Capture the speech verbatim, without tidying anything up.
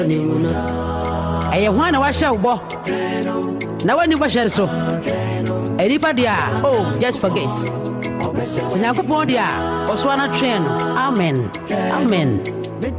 ɛyɛ ho na wahye wo na wani bɔhyɛ so ɛnipa dia oh just forget sinakopɔn dia ɔso ana twɛn no amen amen